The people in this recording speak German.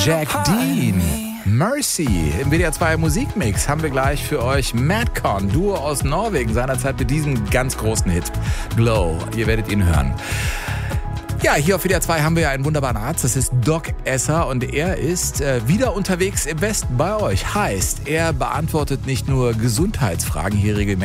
Jack Dean, Mercy. Im WDR 2 Musikmix haben wir gleich für euch Madcon, Duo aus Norwegen, seinerzeit mit diesem ganz großen Hit Glow. Ihr werdet ihn hören. Ja, hier auf WDR 2 haben wir ja einen wunderbaren Arzt, das ist Doc Esser und er ist wieder unterwegs im Westen bei euch. Heißt, er beantwortet nicht nur Gesundheitsfragen hier regelmäßig,